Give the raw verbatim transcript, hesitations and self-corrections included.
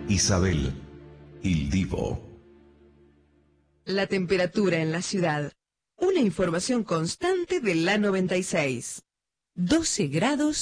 Isabel, Il Divo. La temperatura en la ciudad. Una información constante de la noventa y seis. doce grados